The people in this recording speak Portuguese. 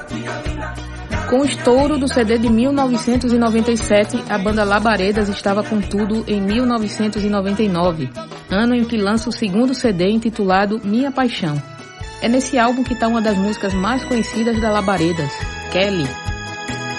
Com o estouro do CD de 1997, a banda Labaredas estava com tudo em 1999, ano em que lança o segundo CD intitulado Minha Paixão. É nesse álbum que está uma das músicas mais conhecidas da Labaredas, Kelly.